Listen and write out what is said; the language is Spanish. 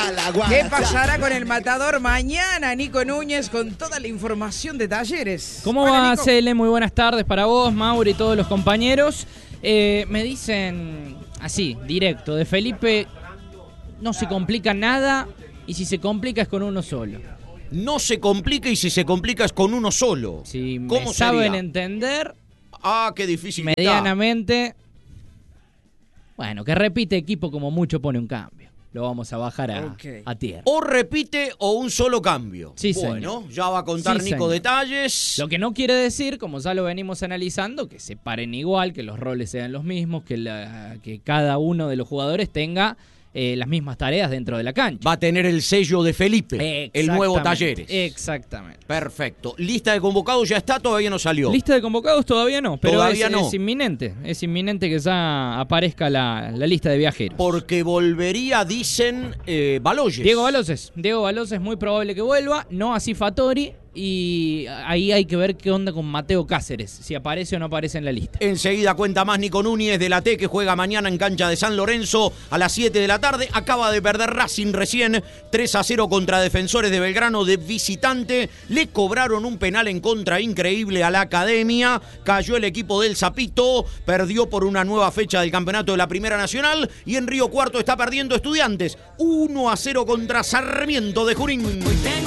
¿Qué pasará con el Matador mañana? Nico Núñez con toda la información de Talleres. ¿Cómo va, Cele? Muy buenas tardes para vos, Mauro y todos los compañeros. Me dicen así, directo, de Felipe no se complica nada y si se complica es con uno solo. No se complica y si se complica es con uno solo. Si ¿Cómo me saben sería? entender Qué difícil. medianamente. Bueno, que repite equipo como mucho pone un cambio. Lo vamos a bajar a tierra. O repite o un solo cambio. Sí, bueno, señor. ya va a contar Sí, Nico señor. detalles. Lo que no quiere decir, como ya lo venimos analizando, que se paren igual, que los roles sean los mismos, que cada uno de los jugadores tenga las mismas tareas dentro de la cancha. Va a tener el sello de Felipe, el nuevo Talleres. Exactamente. Perfecto. ¿Lista de convocados ya está? Todavía no salió. Lista de convocados todavía no, pero Todavía no. es inminente. Es inminente que ya aparezca la lista de viajeros. Porque volvería, dicen, Baloyes. Diego Balós es muy probable que vuelva, no así Fattori, y ahí hay que ver qué onda con Mateo Cáceres, si aparece o no aparece en la lista. Enseguida cuenta más Nico Núñez de la T, que juega mañana en cancha de San Lorenzo a las 7 de la tarde. Acaba de perder Racing recién 3-0 contra Defensores de Belgrano de visitante. Le cobraron un penal en contra increíble a la Academia. Cayó el equipo del Zapito, perdió por una nueva fecha del campeonato de la Primera Nacional. Y en Río Cuarto está perdiendo Estudiantes 1-0 contra Sarmiento de Junín.